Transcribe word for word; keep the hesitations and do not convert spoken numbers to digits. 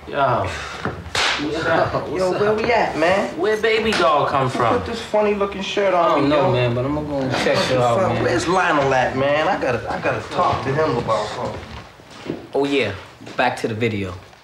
Yo. Yo, yo, where we at, man? Where baby doll come from? Put this funny looking shirt on. I don't me, know, yo. man, but I'm gonna go and check it out, man. Where's Lionel at, man? I gotta, I gotta talk to him about something. Oh yeah, back to the video.